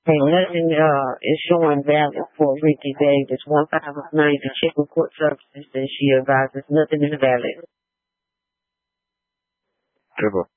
Hey, nothing is showing valid for Ricky Davis. 159 to check with court services, and she advises nothing is valid. Good.